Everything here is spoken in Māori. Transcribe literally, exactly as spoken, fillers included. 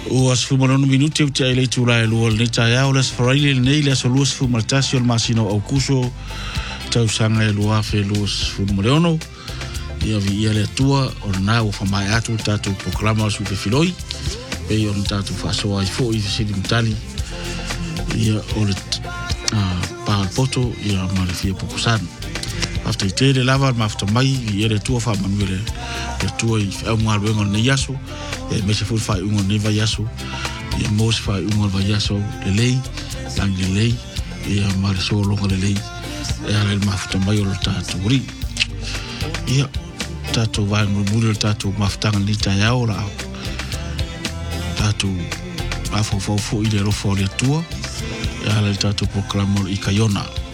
O asfumano minuti o te ele tu la lo le taia o las fraile nei le so lus fumaltasio masino au kuso tau sanga e lo afe lus fumoleono ia vi ia le tua o na o famai atu tatu proclama su te filoi pe on tatu faso ai fo i se dimtali ia o le pa poto ia ma le fie pokusan after te le lava ma after mai ia le tua fa manuele le tua i au mo alwengo ne yaso e me se fu fa ungo ne va yaso e mo se fa ungo va yaso le lei lang le lei e ma le so longo le lei e ala ma after mai o tatu ri ia tatu va mo mo tatu ma after ni ta ya ora tatu a fo fo fo i le ro fo le tua e ala tatu proclamo i kaiona